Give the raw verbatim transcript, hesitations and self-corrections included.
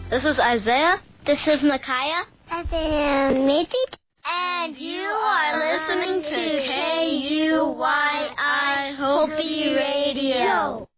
This is Isaiah. This is Micaiah. This is Midget. And you are listening to K U Y I Hopi Radio.